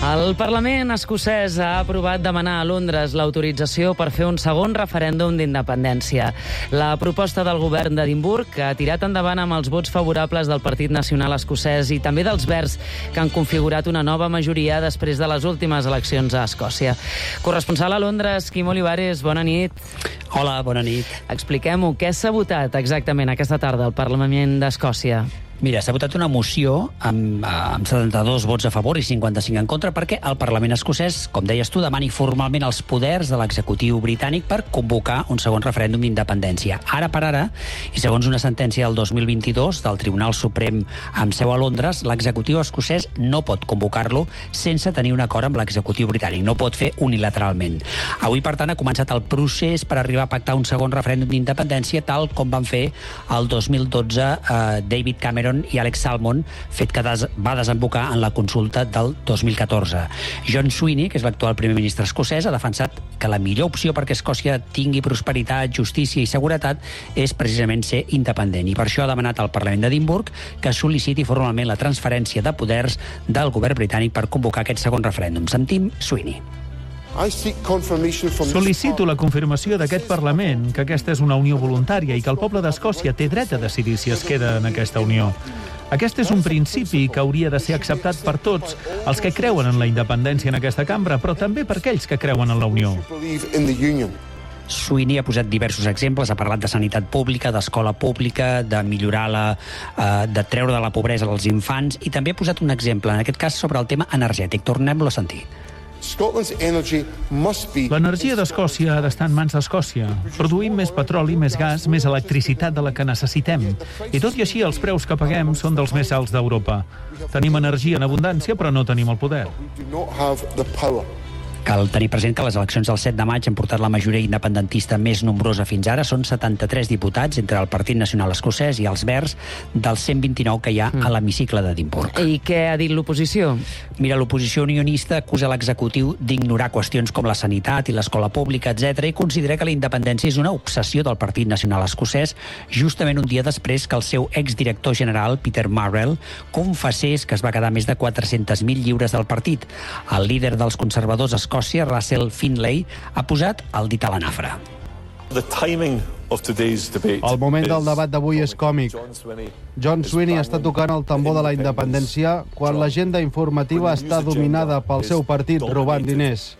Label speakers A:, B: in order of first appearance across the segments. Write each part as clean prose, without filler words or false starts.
A: El Parlament escocès ha aprovat demanar a Londres l'autorització per fer un segon referèndum d'independència. La proposta del govern d'Edimburg ha tirat endavant amb els vots favorables del Partit Nacional Escocès i també dels Verds, que han configurat una nova majoria després de les últimes eleccions a Escòcia. Corresponsal a Londres, Quim Olivares, bona nit.
B: Hola, bona nit.
A: Expliquem-ho, què s'ha votat exactament aquesta tarda al Parlament d'Escòcia?
B: Mira, s'ha votat una moció amb 72 vots a favor i 55 en contra perquè el Parlament escocès, com deies tu, demani formalment els poders de l'executiu britànic per convocar un segon referèndum d'independència. Ara per ara, i segons una sentència del 2022 del Tribunal Suprem amb seu a Londres, l'executiu escocès no pot convocar-lo sense tenir un acord amb l'executiu britànic. No pot fer unilateralment. Avui, per tant, ha començat el procés per arribar a pactar un segon referèndum d'independència, tal com van fer el 2012 David Cameron i Alex Salmond, fet que va desembocar en la consulta del 2014. John Sweeney, que és l'actual primer ministre escocès, ha defensat que la millor opció perquè Escòcia tingui prosperitat, justícia i seguretat és precisament ser independent. I per això ha demanat al Parlament d'Edimburg que sol·liciti formalment la transferència de poders del govern britànic per convocar aquest segon referèndum. Sentim Sweeney.
C: Sol·licito la confirmació d'aquest Parlament que aquesta és una unió voluntària i que el poble d'Escòcia té dret a decidir si es queda en aquesta unió. Aquest és un principi que hauria de ser acceptat per tots els que creuen en la independència en aquesta cambra, però també per aquells que creuen en la unió.
B: Sweeney ha posat diversos exemples, ha parlat de sanitat pública, d'escola pública, de millorar de treure de la pobresa als infants, i també ha posat un exemple, en aquest cas sobre el tema energètic. Tornem-lo a sentir.
C: L'energia d'Escòcia ha d'estar en mans d'Escòcia. Produïm més petroli, més gas, més electricitat de la que necessitem. I tot i així, els preus que paguem són dels més alts d'Europa. Tenim energia en abundància, però no tenim el poder.
B: Cal tenir present que les eleccions del 7 de maig han portat la majoria independentista més nombrosa fins ara. Són 73 diputats entre el Partit Nacional Escocès i els Verds dels 129 que hi ha a l'hemicicle d'Edimburg.
A: I què ha dit l'oposició?
B: Mira, l'oposició unionista acusa l'executiu d'ignorar qüestions com la sanitat i l'escola pública, etc., i considera que la independència és una obsessió del Partit Nacional Escocès, justament un dia després que el seu exdirector general, Peter Murrell, confessés que es va quedar més de 400.000 lliures del partit. El líder dels conservadors escocès, Russell Finlay, ha posat el dit a la nafra.
D: El moment del debat d'avui és còmic. John Sweeney està tocant el tambor de la independència quan l'agenda informativa està dominada pel seu partit robant diners.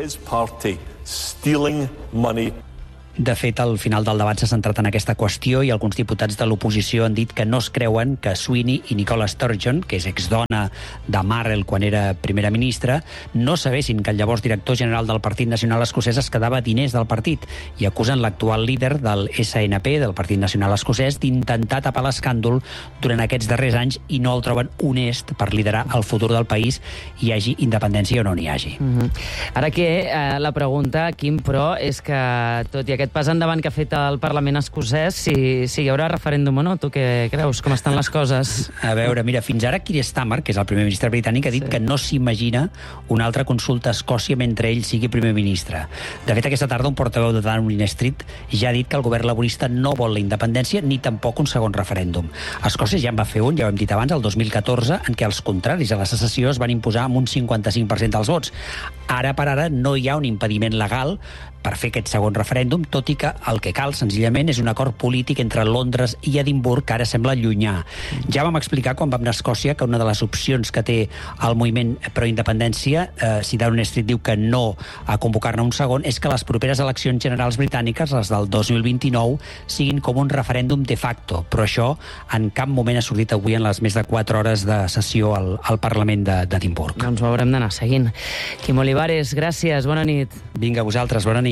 B: De fet, al final del debat s'ha centrat en aquesta qüestió i alguns diputats de l'oposició han dit que no es creuen que Sweeney i Nicola Sturgeon, que és exdona de Murrell quan era primera ministra, no sabessin que el llavors director general del Partit Nacional Escocès es quedava diners del partit, i acusen l'actual líder del SNP, del Partit Nacional Escocès, d'intentar tapar l'escàndol durant aquests darrers anys i no el troben honest per liderar el futur del país, hi hagi independència o no n'hi hagi.
A: Ara que la pregunta, Quim, però, és que tot i aquest pas endavant que ha fet el Parlament escocès, si hi haurà referèndum o no, tu què creus? Com estan les coses?
B: A veure, mira, fins ara Keir Starmer, que és el primer ministre britànic, ha dit que no s'imagina una altra consulta a Escòcia mentre ell sigui primer ministre. De fet, aquesta tarda un portaveu de Downing Street ja ha dit que el govern laborista no vol la independència ni tampoc un segon referèndum. Escòcia ja en va fer un, ja ho hem dit abans, el 2014, en què els contraris a la secessió es van imposar amb un 55% dels vots. Ara per ara no hi ha un impediment legal per fer aquest segon referèndum, tot i que el que cal, senzillament, és un acord polític entre Londres i Edimburg, que ara sembla llunyà. Ja vam explicar, quan vam anar a Escòcia, que una de les opcions que té el moviment pro-independència, si Downing Street diu que no a convocar-ne un segon, és que les properes eleccions generals britàniques, les del 2029, siguin com un referèndum de facto. Però això en cap moment ha sortit avui en les més de 4 hores de sessió al Parlament d'Edimburg.
A: Doncs ho haurem d'anar seguint. Quim Olivares, gràcies, bona nit.
B: Vinga, vosaltres, bona nit.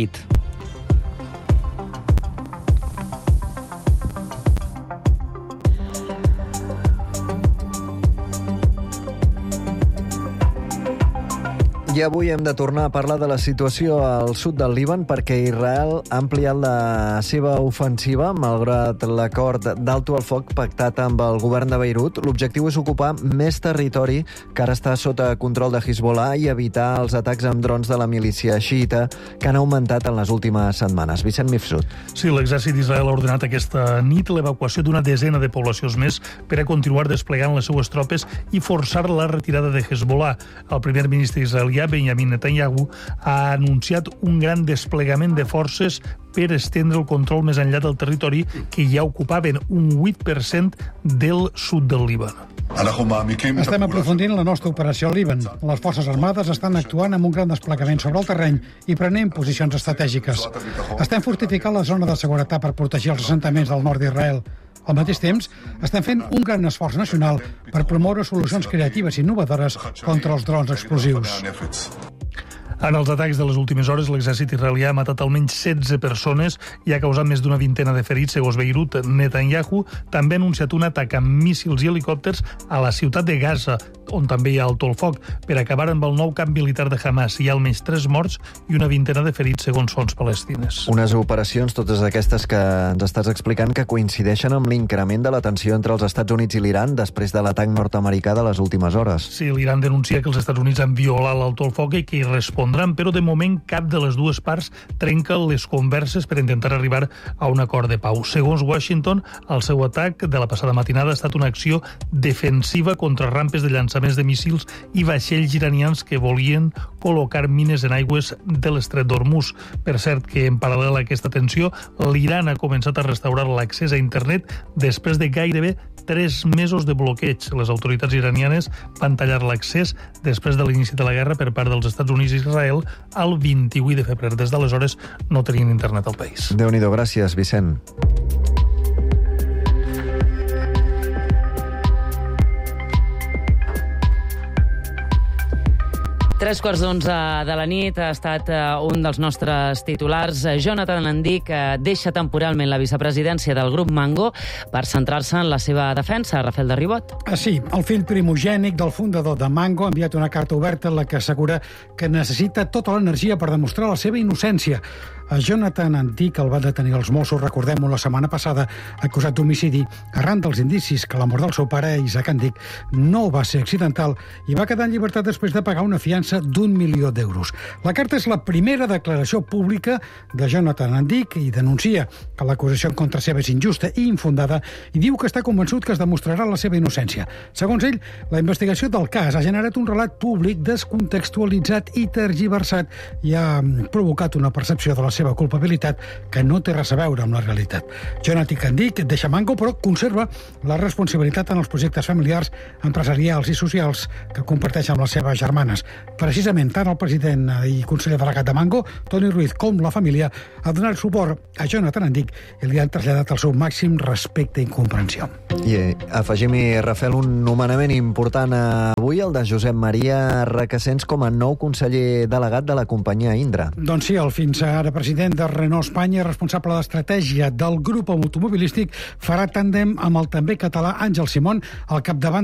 E: I avui hem de tornar a parlar de la situació al sud del Líban perquè Israel ha ampliat la seva ofensiva malgrat l'acord d'alto al foc pactat amb el govern de Beirut. L'objectiu és ocupar més territori que ara està sota control de Hezbollah i evitar els atacs amb drons de la milícia xiita que han augmentat en les últimes setmanes. Vicent Mifsud.
F: Sí, l'exèrcit d'Israel ha ordenat aquesta nit l'evacuació d'una desena de poblacions més per a continuar desplegant les seues tropes i forçar la retirada de Hezbollah. El primer ministre israelià, Benjamin Netanyahu, ha anunciat un gran desplegament de forces per estendre el control més enllà del territori que ja ocupaven un 8% del sud del Líban.
G: Estem aprofundint la nostra operació al Líban. Les forces armades estan actuant amb un gran desplegament sobre el terreny i prenent posicions estratègiques. Estem fortificant la zona de seguretat per protegir els assentaments del nord d'Israel. Al mateix temps, estem fent un gran esforç nacional per promoure solucions creatives i innovadores contra els drons explosius.
F: En els atacs de les últimes hores, l'exèrcit israelià ha matat almenys 16 persones i ha causat més d'una vintena de ferits, segons Beirut. Netanyahu també ha anunciat un atac amb míssils i helicòpters a la ciutat de Gaza, on també hi ha alto el foc, per acabar amb el nou camp militar de Hamas. Hi ha almenys 3 morts i una vintena de ferits, segons fonts palestines.
E: Unes operacions, totes aquestes que ens estàs explicant, que coincideixen amb l'increment de la tensió entre els Estats Units i l'Iran després de l'atac nord-americà de les últimes hores.
F: Sí, l'Iran denuncia que els Estats Units han violat l'alto el foc i que hi respondran, però de moment cap de les dues parts trenca les converses per intentar arribar a un acord de pau. Segons Washington, el seu atac de la passada matinada ha estat una acció defensiva contra rampes de llançament de míssils i vaixells iranians que volien col·locar mines en aigües de l'estret d'Hormuz. Per cert que, en paral·lel a aquesta tensió, l'Iran ha començat a restaurar l'accés a internet després de gairebé 3 mesos de bloqueig. Les autoritats iranianes van tallar l'accés després de l'inici de la guerra per part dels Estats Units i Israel el 28 de febrer. Des d'aleshores no tenien internet al país.
E: Déu-n'hi-do, gràcies, Vicent.
A: 11:03 de la nit ha estat un dels nostres titulars. Jonathan Andic deixa temporalment la vicepresidència del grup Mango per centrar-se en la seva defensa. Rafael de Ribot.
G: Sí, el fill primogènic del fundador de Mango ha enviat una carta oberta en la que assegura que necessita tota l'energia per demostrar la seva innocència. A Jonathan Andic el van detenir els Mossos, recordem-ho, la setmana passada, acusat d'homicidi, arran dels indicis que la mort del seu pare, Isaac Andic, no va ser accidental i va quedar en llibertat després de pagar una fiança d'1 milió d'euros. La carta és la primera declaració pública de Jonathan Andic i denuncia que l'acusació en contra seva és injusta i infundada i diu que està convençut que es demostrarà la seva innocència. Segons ell, la investigació del cas ha generat un relat públic descontextualitzat i tergiversat i ha provocat una percepció de la seva culpabilitat que no té res a veure amb la realitat. Jonathan Andic deixa Mango, però conserva la responsabilitat en els projectes familiars, empresarials i socials que comparteix amb les seves germanes. Precisament, tant el president i conseller delegat de Mango, Toni Ruiz, com la família, ha donat suport a Jonathan Andic i li han traslladat el seu màxim respecte i comprensió.
E: I afegim-hi, Rafael, un nomenament important avui, el de Josep Maria Requesens com a nou conseller delegat de la companyia Indra.
G: Doncs sí, el fins ara president de Renault Espanya, responsable d'estratègia del grup automobilístic, farà tàndem amb el també català Àngel Simón al capdavant